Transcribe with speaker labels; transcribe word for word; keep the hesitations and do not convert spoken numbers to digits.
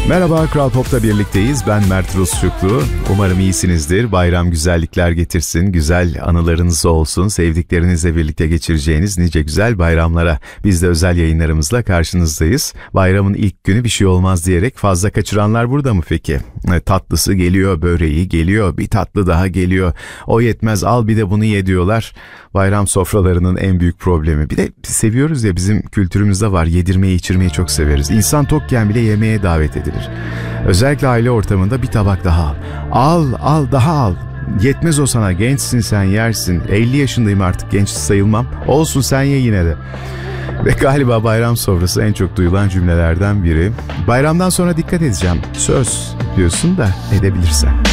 Speaker 1: Merhaba, Kral Pop'ta birlikteyiz. Ben Mert Rusçuklu. Umarım iyisinizdir. Bayram güzellikler getirsin, güzel anılarınız olsun. Sevdiklerinizle birlikte geçireceğiniz nice güzel bayramlara. Biz de özel yayınlarımızla karşınızdayız. Bayramın ilk günü bir şey olmaz diyerek fazla kaçıranlar burada mı peki? E, tatlısı geliyor, böreği geliyor, bir tatlı daha geliyor. O yetmez, al bir de bunu ye diyorlar. Bayram sofralarının en büyük problemi. Bir de seviyoruz ya, bizim kültürümüzde var. Yedirmeyi, içirmeyi çok severiz. İnsan tokken bile yemeğe davet edilir. Özellikle aile ortamında bir tabak daha al. Al, al, daha al. Yetmez o sana, gençsin sen, yersin. elli yaşındayım artık, genç sayılmam. Olsun, sen ye yine de. Ve galiba bayram sofrası en çok duyulan cümlelerden biri. Bayramdan sonra dikkat edeceğim. Söz diyorsun da edebilirsen.